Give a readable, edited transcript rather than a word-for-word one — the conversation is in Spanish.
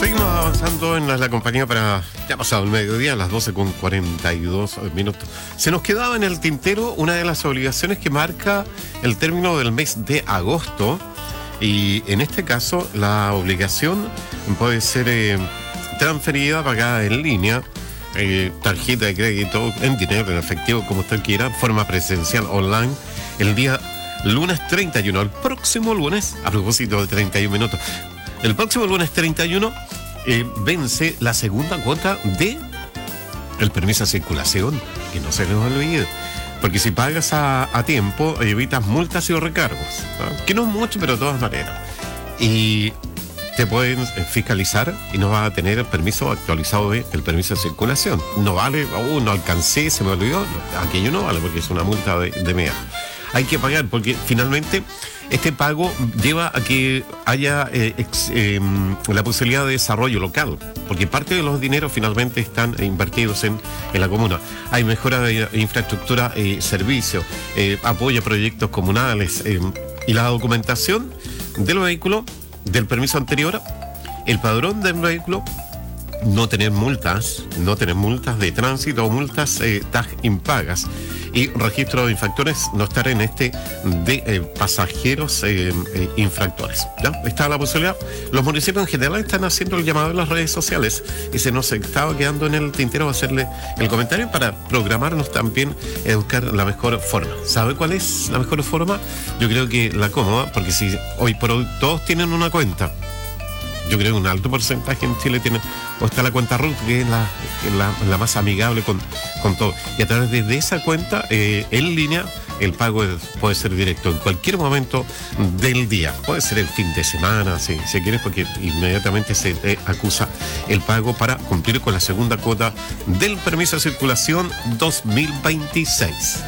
Seguimos avanzando en la compañía para ya pasado el mediodía, a las 12:42 minutos. Se nos quedaba en el tintero una de las obligaciones que marca el término del mes de agosto, y en este caso la obligación puede ser transferida, pagada en línea, tarjeta de crédito, en dinero, en efectivo, como usted quiera, forma presencial, online, el día lunes 31, el próximo lunes, a propósito de 31 minutos. El próximo lunes 31 vence la segunda cuota de el permiso de circulación, que no se les olvide, porque si pagas a tiempo evitas multas y recargos, ¿no? Que no es mucho, pero de todas maneras. Y te pueden fiscalizar y no vas a tener el permiso actualizado de el permiso de circulación. No vale, no alcancé, se me olvidó, no, aquello no vale porque es una multa de media. Hay que pagar porque finalmente este pago lleva a que haya la posibilidad de desarrollo local, porque parte de los dineros finalmente están invertidos en la comuna. Hay mejora de infraestructura, servicios, apoyo a proyectos comunales, y la documentación del vehículo, del permiso anterior, el padrón del vehículo, no tener multas de tránsito o multas TAG impagas, y registro de infractores, no estar en este de pasajeros infractores. ¿Ya? Está la posibilidad. Los municipios en general están haciendo el llamado en las redes sociales y se nos estaba quedando en el tintero hacerle el comentario para programarnos también, buscar la mejor forma. ¿Sabe cuál es la mejor forma? Yo creo que la cómoda, porque si hoy por hoy todos tienen una cuenta, yo creo que un alto porcentaje en Chile tiene, o está la cuenta RUT, que es la más amigable con todo. Y a través de esa cuenta, en línea, el pago puede ser directo en cualquier momento del día. Puede ser el fin de semana, si quieres, porque inmediatamente se acusa el pago para cumplir con la segunda cuota del permiso de circulación 2026.